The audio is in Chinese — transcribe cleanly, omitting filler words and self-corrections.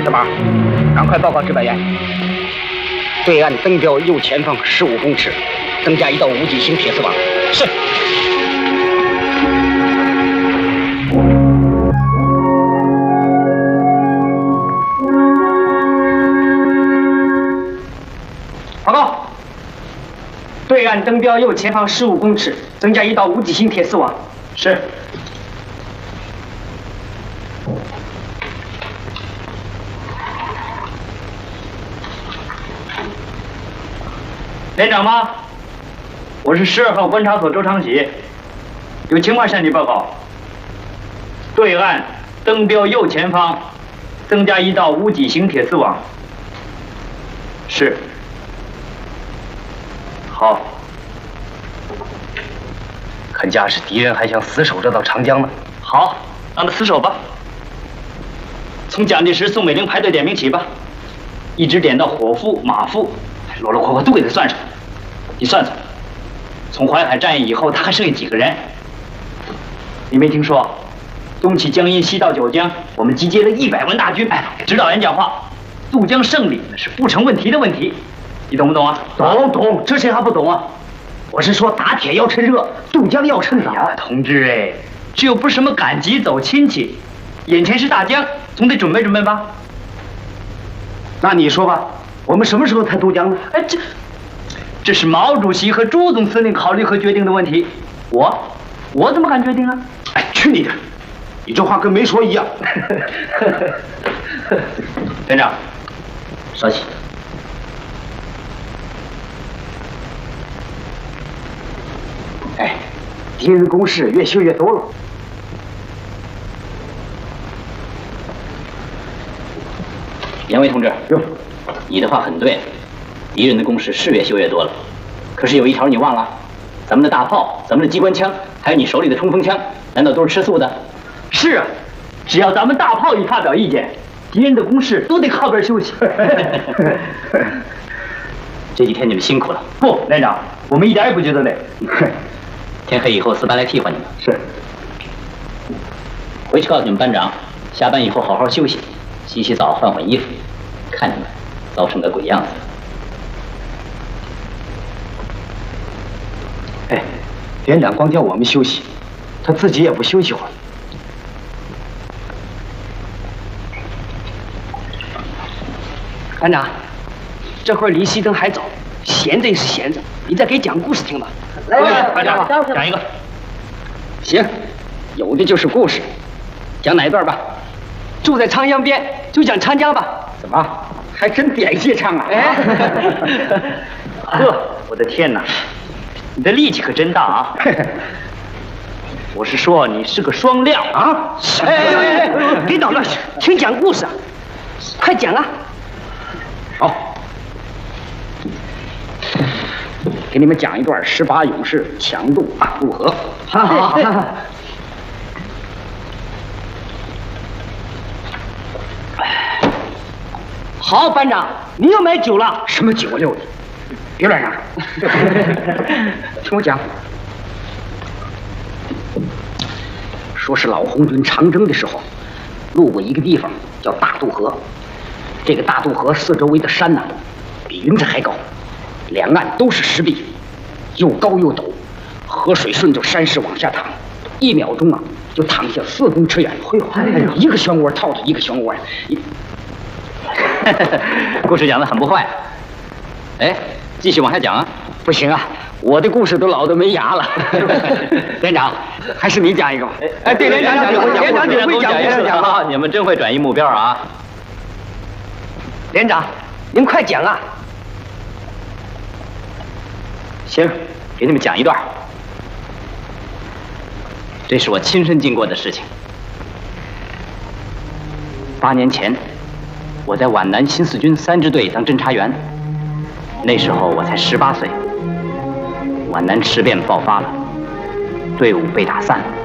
48，赶快报告值班员。对岸灯标右前方15公尺，增加一道无极星铁丝网。是。报告。对岸灯标右前方15公尺，增加一道无极星铁丝网。是。连长吗？我是12号观察所周长喜，有情况向你报告。对岸灯标右前方增加一道无脊形铁丝网。是。好。看架势，敌人还想死守这道长江呢。好，让他死守吧。从蒋介石、宋美龄排队点名起吧，一直点到伙夫、马夫，啰啰嗦嗦都给他算上。你算算，从淮海战役以后，他还剩下几个人？你没听说，东起江阴，西到九江，我们集结了100万大军。哎，指导员讲话，渡江胜利那是不成问题的问题，你懂不懂啊？懂，这谁还不懂啊？我是说，打铁要趁热，渡江要趁早。同志哎，这又不是什么赶集走亲戚，眼前是大江，总得准备准备吧。那你说吧，我们什么时候才渡江呢？哎，这是毛主席和朱总司令考虑和决定的问题，我怎么敢决定啊？哎，去你的！你这话跟没说一样。连长，稍息。哎，敌人的工事越修越多了。 杨威同志，你的话很对，敌人的工事是越修越多了。可是有一条你忘了，咱们的大炮、咱们的机关枪，还有你手里的冲锋枪，难道都是吃素的？是啊，只要咱们大炮一发表意见，敌人的工事都得靠边休息。这几天你们辛苦了。不，连长，我们一点也不觉得累。天黑以后，4班来替换你们。是。回去告诉你们班长，下班以后好好休息，洗洗澡，换换衣服。看你们糟成个鬼样子。 哎，连长光叫我们休息，他自己也不休息会儿。班长，这会儿离熄灯还早，闲着也是闲着，你再给讲故事听吧。来，班长，讲一个。行，有的就是故事，讲哪一段吧？住在长江边，就讲长江吧。怎么，还真点些唱啊？哎，呵，我的天哪，你的力气可真大啊！我是说你是个双料啊！哎，别捣乱，听讲故事啊，快讲啊！好，给你们讲一段18勇士强渡大渡河。好。好，班长，你又买酒了？什么酒溜的？别乱嚷！听我讲，说是老红军长征的时候，路过一个地方叫大渡河。这个大渡河四周围的山呐，比云彩还高，两岸都是石壁，又高又陡，河水顺着山势往下淌，1秒钟啊就淌下4公尺远。一个漩涡套着一个漩涡。 故事讲得很不坏。哎，继续往下讲啊！ 不行啊，我的故事都老得没牙了。连长，还是你讲一个吧。哎，对，连长讲，连长你会讲，连长讲啊！你们真会转移目标啊！ 连长，您快讲啊！ 行，给你们讲一段。这是我亲身经过的事情。8年前，我在皖南新四军3支队当侦察员，那时候我才18岁。皖南事变爆发了，队伍被打散了，